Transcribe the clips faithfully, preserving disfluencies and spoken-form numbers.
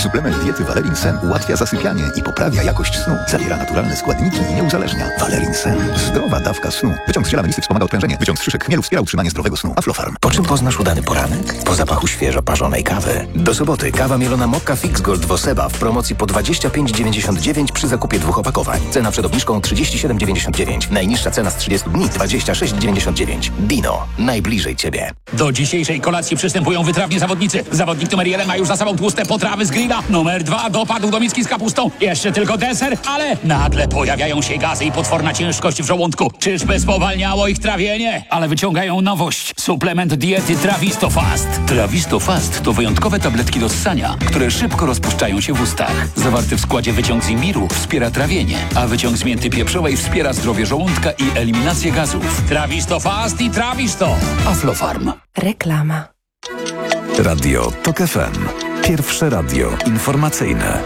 Suplement diety Valerin Sen ułatwia zasypianie i poprawia jakość snu. Zawiera naturalne składniki i nie uzależnia. Valerin Sen. Zdrowa dawka snu. Wyciąg z ziela melisy wspomaga odprężenie. Wyciąg z szyszek chmielu wspiera utrzymanie zdrowego snu. Aflofarm. Po czym poznasz udany poranek? Po zapachu świeżo parzonej kawy. Do soboty kawa mielona Mokka Fix Gold Woseba w promocji po dwadzieścia pięć dziewięćdziesiąt dziewięć przy zakupie dwóch opakowań. Cena przed obniżką trzydzieści siedem dziewięćdziesiąt dziewięć. Najniższa cena z trzydziestu dni dwadzieścia sześć dziewięćdziesiąt dziewięć. Dino. Najbliżej Ciebie. Do dzisiejszej kolacji przystępują wytrawni zawodnicy. Zawodnik numer jeden ma już za sobą tłuste potrawy z grilla. Numer dwa dopadł do miski z kapustą. Jeszcze tylko deser, ale nagle pojawiają się gazy i potworna ciężkość w żołądku. Czyżby spowalniało ich trawienie? Ale wyciągają nowość. Suplement diety Trawisto Fast. Trawisto Fast to wyjątkowe tabletki do ssania, które szybko rozpuszczają się w ustach. Zawarty w składzie wyciąg z imbiru wspiera trawienie, a wyciąg z mięty pieprzowej wspiera zdrowie żołądka i eliminację gazów. Trawisto Fast i Trawisto. Aflofarm. Reklama. Radio Tok F M. Pierwsze radio informacyjne.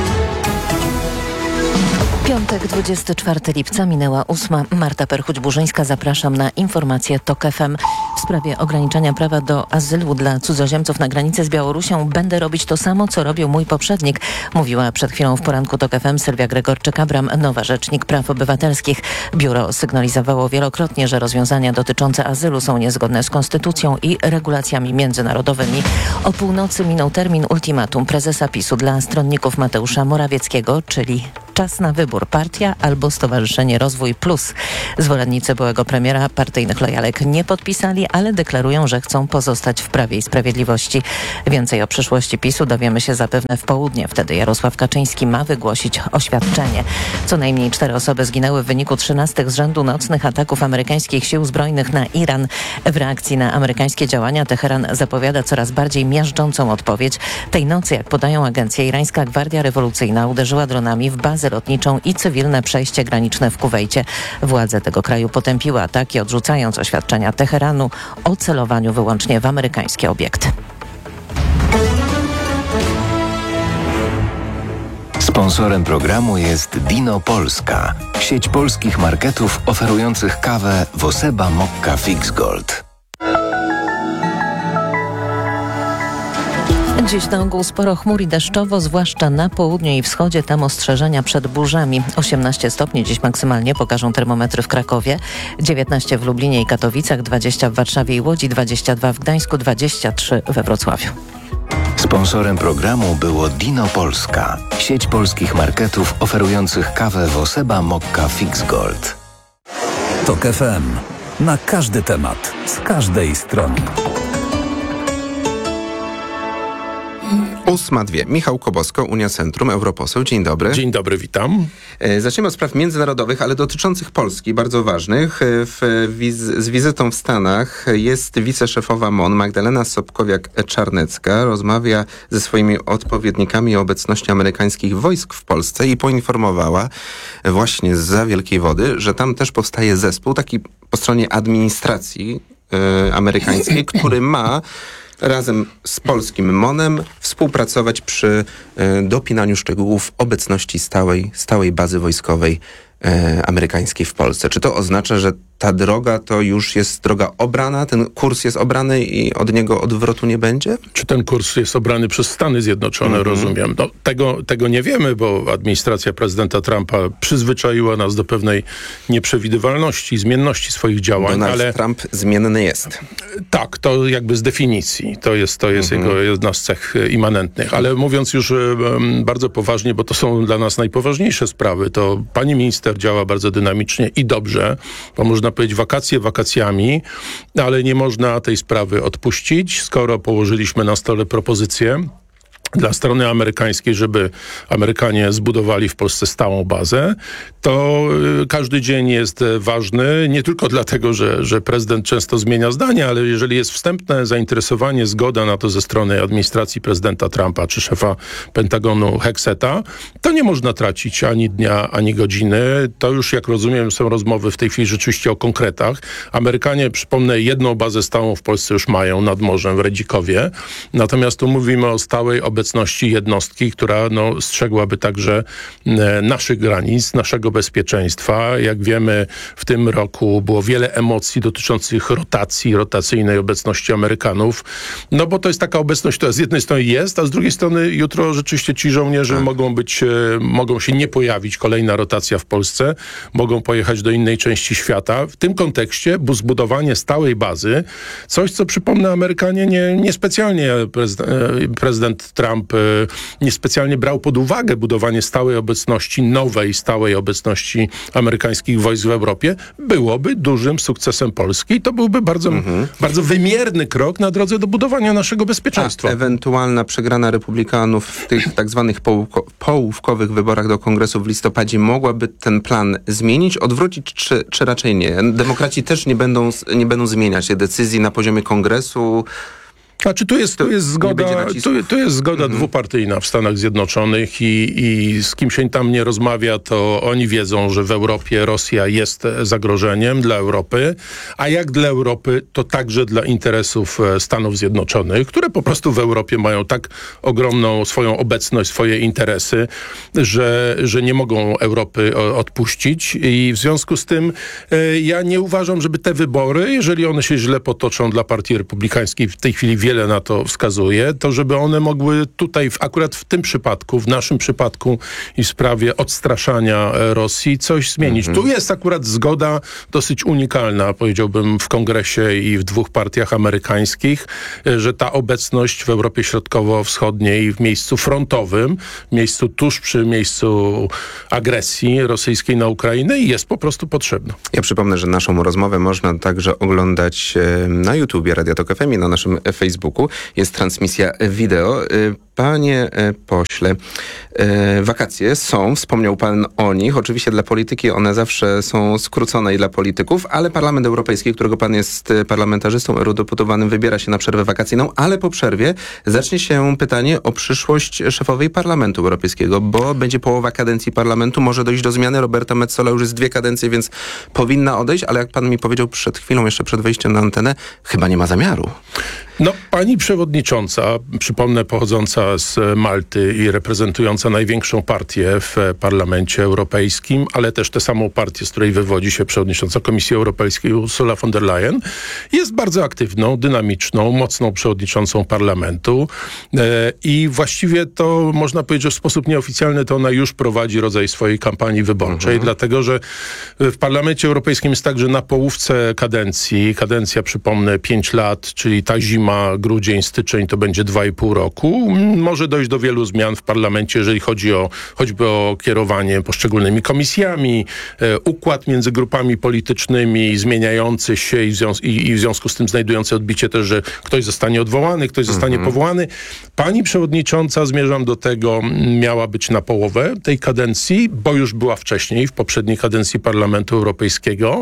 Piątek, dwudziestego czwartego lipca, minęła ósma. Marta Perchuć-Burzyńska, zapraszam na informację Tok F M. W sprawie ograniczenia prawa do azylu dla cudzoziemców na granicy z Białorusią będę robić to samo, co robił mój poprzednik, mówiła przed chwilą w poranku Tok F M Sylwia Gregorczyk-Abram, nowa rzecznik praw obywatelskich. Biuro sygnalizowało wielokrotnie, że rozwiązania dotyczące azylu są niezgodne z konstytucją i regulacjami międzynarodowymi. O północy minął termin ultimatum prezesa PiSu dla stronników Mateusza Morawieckiego, czyli czas na wybór: partia albo Stowarzyszenie Rozwój Plus. Zwolennicy byłego premiera partyjnych lojalek nie podpisali, ale deklarują, że chcą pozostać w Prawie i Sprawiedliwości. Więcej o przyszłości PiSu dowiemy się zapewne w południe. Wtedy Jarosław Kaczyński ma wygłosić oświadczenie. Co najmniej cztery osoby zginęły w wyniku trzynastych z rzędu nocnych ataków amerykańskich sił zbrojnych na Iran. W reakcji na amerykańskie działania Teheran zapowiada coraz bardziej miażdżącą odpowiedź. Tej nocy, jak podają agencje, irańska Gwardia Rewolucyjna uderzyła dronami w bazę lotniczą i cywilne przejście graniczne w Kuwejcie. Władze tego kraju potępiły ataki, odrzucając oświadczenia Teheranu o celowaniu wyłącznie w amerykańskie obiekty. Sponsorem programu jest Dino Polska, sieć polskich marketów oferujących kawę Woseba Mokka Fix Gold. Dziś na ogół sporo chmur i deszczowo, zwłaszcza na południu i wschodzie. Tam ostrzeżenia przed burzami. osiemnaście stopni dziś maksymalnie pokażą termometry w Krakowie, dziewiętnaście w Lublinie i Katowicach, dwadzieścia w Warszawie i Łodzi, dwadzieścia dwa w Gdańsku, dwadzieścia trzy we Wrocławiu. Sponsorem programu było Dino Polska, sieć polskich marketów oferujących kawę Woseba Mokka Fix Gold. Tok F M. Na każdy temat, z każdej strony. Ósma dwie. Michał Kobosko, Unia Centrum, europoseł. Dzień dobry. Dzień dobry, witam. Zaczniemy od spraw międzynarodowych, ale dotyczących Polski, bardzo ważnych. W wiz- z wizytą w Stanach jest wiceszefowa M O N Magdalena Sobkowiak-Czarnecka. Rozmawia ze swoimi odpowiednikami o obecności amerykańskich wojsk w Polsce i poinformowała właśnie zza Wielkiej Wody, że tam też powstaje zespół, taki po stronie administracji yy, amerykańskiej, który ma razem z polskim M O N-em współpracować przy y, dopinaniu szczegółów obecności stałej, stałej bazy wojskowej y, amerykańskiej w Polsce. Czy to oznacza, że ta droga to już jest droga obrana, ten kurs jest obrany i od niego odwrotu nie będzie? Czy ten kurs jest obrany przez Stany Zjednoczone, mm-hmm. rozumiem? No, tego, tego nie wiemy, bo administracja prezydenta Trumpa przyzwyczaiła nas do pewnej nieprzewidywalności, zmienności swoich działań. Donald ale Trump zmienny jest. Tak, to jakby z definicji. To jest, to jest mm-hmm. jego jedna z cech immanentnych. Ale mówiąc już um, bardzo poważnie, bo to są dla nas najpoważniejsze sprawy, to pani minister działa bardzo dynamicznie i dobrze, bo można powiedzieć wakacje wakacjami, ale nie można tej sprawy odpuścić, skoro położyliśmy na stole propozycję dla strony amerykańskiej, żeby Amerykanie zbudowali w Polsce stałą bazę, to y, każdy dzień jest ważny, nie tylko dlatego, że, że prezydent często zmienia zdanie, ale jeżeli jest wstępne zainteresowanie, zgoda na to ze strony administracji prezydenta Trumpa czy szefa Pentagonu Hexeta, to nie można tracić ani dnia, ani godziny. To już, jak rozumiem, są rozmowy w tej chwili rzeczywiście o konkretach. Amerykanie, przypomnę, jedną bazę stałą w Polsce już mają nad morzem w Redzikowie, natomiast tu mówimy o stałej obecności obecności jednostki, która no, strzegłaby także e, naszych granic, naszego bezpieczeństwa. Jak wiemy, w tym roku było wiele emocji dotyczących rotacji, rotacyjnej obecności Amerykanów, no bo to jest taka obecność, która z jednej strony jest, a z drugiej strony jutro rzeczywiście ci żołnierze tak. mogą być, e, mogą się nie pojawić, kolejna rotacja w Polsce, mogą pojechać do innej części świata. W tym kontekście zbudowanie stałej bazy, coś co przypomnę Amerykanie nie, niespecjalnie prezydent, prezydent Trump e, niespecjalnie brał pod uwagę budowanie stałej obecności, nowej stałej obecności amerykańskich wojsk w Europie, byłoby dużym sukcesem Polski i to byłby bardzo, mhm. bardzo wymierny krok na drodze do budowania naszego bezpieczeństwa. A ewentualna przegrana republikanów w tych tak zwanych połówko- połówkowych wyborach do Kongresu w listopadzie mogłaby ten plan zmienić, odwrócić, czy, czy raczej nie? Demokraci też nie będą, nie będą zmieniać decyzji na poziomie Kongresu. Znaczy tu jest, tu jest zgoda, tu, tu jest zgoda mhm. dwupartyjna w Stanach Zjednoczonych i, i z kim się tam nie rozmawia, to oni wiedzą, że w Europie Rosja jest zagrożeniem dla Europy, a jak dla Europy, to także dla interesów Stanów Zjednoczonych, które po prostu w Europie mają tak ogromną swoją obecność, swoje interesy, że, że nie mogą Europy odpuścić i w związku z tym e, ja nie uważam, żeby te wybory, jeżeli one się źle potoczą dla Partii Republikańskiej, w tej chwili wiele na to wskazuje, to żeby one mogły tutaj, w, akurat w tym przypadku, w naszym przypadku i w sprawie odstraszania Rosji coś zmienić. Mhm. Tu jest akurat zgoda dosyć unikalna, powiedziałbym, w Kongresie i w dwóch partiach amerykańskich, że ta obecność w Europie Środkowo-Wschodniej w miejscu frontowym, w miejscu tuż przy miejscu agresji rosyjskiej na Ukrainę jest po prostu potrzebna. Ja przypomnę, że naszą rozmowę można także oglądać na YouTubie Radia Tok F M i na naszym Facebooku. Jest transmisja wideo. Panie pośle, wakacje są, wspomniał pan o nich. Oczywiście dla polityki one zawsze są skrócone i dla polityków, ale Parlament Europejski, którego pan jest parlamentarzystą eurodeputowanym, wybiera się na przerwę wakacyjną, ale po przerwie zacznie się pytanie o przyszłość szefowej Parlamentu Europejskiego, bo będzie połowa kadencji Parlamentu, może dojść do zmiany. Roberta Metsola już jest dwie kadencje, więc powinna odejść, ale jak pan mi powiedział przed chwilą, jeszcze przed wejściem na antenę, chyba nie ma zamiaru. No, pani przewodnicząca, przypomnę, pochodząca z Malty i reprezentująca największą partię w Parlamencie Europejskim, ale też tę samą partię, z której wywodzi się przewodnicząca Komisji Europejskiej Ursula von der Leyen, jest bardzo aktywną, dynamiczną, mocną przewodniczącą Parlamentu e, i właściwie to można powiedzieć, że w sposób nieoficjalny to ona już prowadzi rodzaj swojej kampanii wyborczej, mhm. dlatego że w Parlamencie Europejskim jest tak, że na połówce kadencji, kadencja przypomnę pięć lat, czyli ta zima, grudzień, styczeń to będzie dwa i pół roku. Może dojść do wielu zmian w parlamencie, jeżeli chodzi o choćby o kierowanie poszczególnymi komisjami, e, układ między grupami politycznymi zmieniający się i w, związ- i, i w związku z tym znajdujący odbicie też, że ktoś zostanie odwołany, ktoś zostanie mm-hmm. powołany. Pani przewodnicząca, zmierzam do tego, miała być na połowę tej kadencji, bo już była wcześniej, w poprzedniej kadencji Parlamentu Europejskiego.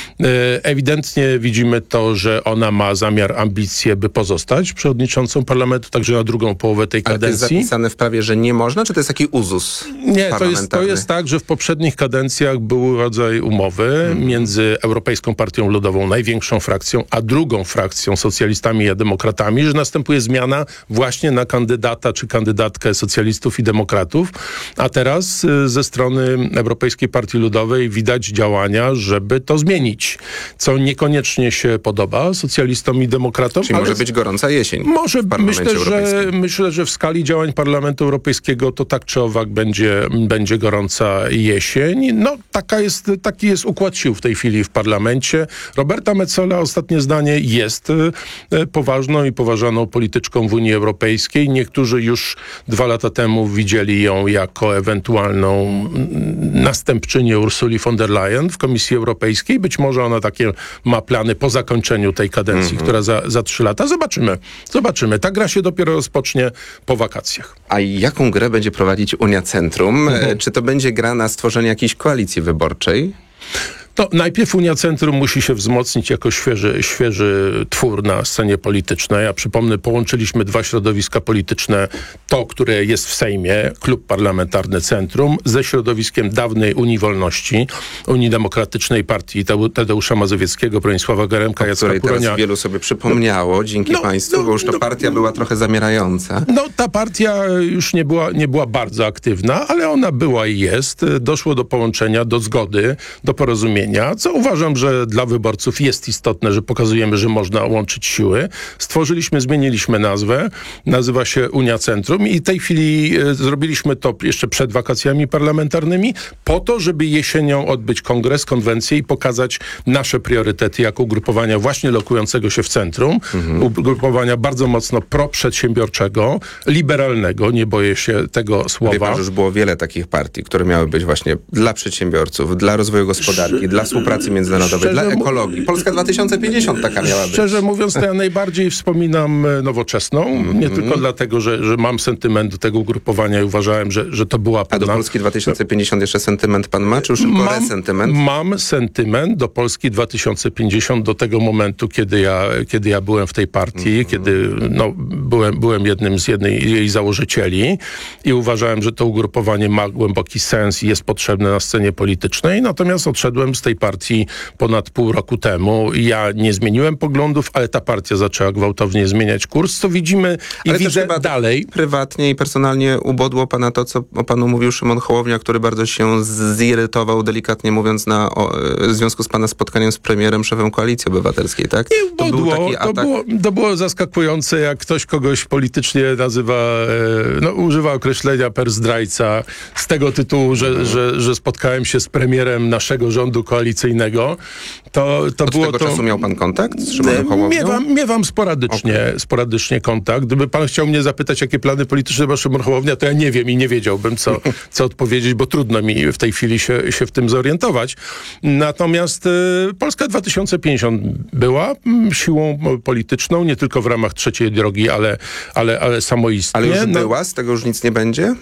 E, ewidentnie widzimy to, że ona ma zamiar, ambicje, by pozostać przewodniczącą parlamentu, także na drugą połowę tej kadencji. Ale to jest zapisane w prawie, że nie można, czy to jest taki uzus Nie, to jest, to jest tak, że w poprzednich kadencjach był rodzaj umowy hmm. między Europejską Partią Ludową, największą frakcją, a drugą frakcją, socjalistami i demokratami, że następuje zmiana właśnie na kandydata czy kandydatkę socjalistów i demokratów, a teraz ze strony Europejskiej Partii Ludowej widać działania, żeby to zmienić, co niekoniecznie się podoba socjalistom i demokratom. Czyli może być gorąca jesień. Może, myślę, że, myślę, że w skali działań Parlamentu Europejskiego to tak czy owak będzie, będzie gorąca jesień. No, taka jest, taki jest układ sił w tej chwili w parlamencie. Roberta Metsola, ostatnie zdanie, jest e, poważną i poważaną polityczką w Unii Europejskiej. Niektórzy już dwa lata temu widzieli ją jako ewentualną następczynię Ursuli von der Leyen w Komisji Europejskiej. Być może ona takie ma plany po zakończeniu tej kadencji, mm-hmm. która za, za trzy lata. Zobaczymy. Zobaczymy. Ta gra się dopiero rozpocznie po wakacjach. A jaką grę będzie prowadzić Unia Centrum? Mhm. Czy to będzie gra na stworzenie jakiejś koalicji wyborczej? To najpierw Unia Centrum musi się wzmocnić jako świeży, świeży twór na scenie politycznej. Ja przypomnę, połączyliśmy dwa środowiska polityczne. To, które jest w Sejmie, Klub Parlamentarny Centrum, ze środowiskiem dawnej Unii Wolności, Unii Demokratycznej Partii Tadeusza Mazowieckiego, Bronisława Geremka, Jacka której Kuronia. teraz wielu sobie przypomniało, dzięki no, państwu, no, bo już ta no, partia no, była trochę zamierająca. No, ta partia już nie była, nie była bardzo aktywna, ale ona była i jest. Doszło do połączenia, do zgody, do porozumienia, co uważam, że dla wyborców jest istotne, że pokazujemy, że można łączyć siły. Stworzyliśmy, zmieniliśmy nazwę. Nazywa się Unia Centrum i w tej chwili e, zrobiliśmy to jeszcze przed wakacjami parlamentarnymi po to, żeby jesienią odbyć kongres, konwencję i pokazać nasze priorytety jako ugrupowania właśnie lokującego się w centrum. Mhm. Ugrupowania bardzo mocno proprzedsiębiorczego, liberalnego, nie boję się tego słowa. Wie pan, że już było wiele takich partii, które miały być właśnie dla przedsiębiorców, dla rozwoju gospodarki, Sz- dla współpracy międzynarodowej, dla ekologii. Polska dwa tysiące pięćdziesiąt taka miała być. Szczerze mówiąc, to ja najbardziej wspominam Nowoczesną. Mm-hmm. Nie tylko dlatego, że, że mam sentyment do tego ugrupowania i uważałem, że, że to była pewna... A do Polski dwa tysiące pięćdziesiąt jeszcze sentyment pan ma, czy już tylko mam, resentyment? Mam sentyment do Polski dwa tysiące pięćdziesiąt, do tego momentu, kiedy ja, kiedy ja byłem w tej partii, mm-hmm. kiedy no, byłem, byłem jednym z jednej jej założycieli i uważałem, że to ugrupowanie ma głęboki sens i jest potrzebne na scenie politycznej. Natomiast odszedłem z tej partii ponad pół roku temu. Ja nie zmieniłem poglądów, ale ta partia zaczęła gwałtownie zmieniać kurs, co widzimy i ale widzę dalej. Prywatnie i personalnie ubodło pana to, co o panu mówił Szymon Hołownia, który bardzo się zirytował, delikatnie mówiąc, na o, w związku z pana spotkaniem z premierem, szefem Koalicji Obywatelskiej, tak? Nie ubodło. To był taki to, atak. było, to było zaskakujące, jak ktoś kogoś politycznie nazywa, e, no, używa określenia per zdrajca z tego tytułu, że, mhm. że, że spotkałem się z premierem naszego rządu koalicyjnego. To, to Od było tego to... czasu miał pan kontakt z Szymonem Hołownią? Miewam, miewam sporadycznie, okay. sporadycznie kontakt. Gdyby pan chciał mnie zapytać, jakie plany polityczne ma Szymon Hołownia, to ja nie wiem i nie wiedziałbym, co, co odpowiedzieć, bo trudno mi w tej chwili się, się w tym zorientować. Natomiast y, Polska dwa tysiące pięćdziesiąt była m, siłą polityczną, nie tylko w ramach trzeciej drogi, ale, ale, ale samoistnie. Ale już no, była? Z tego już nic nie będzie?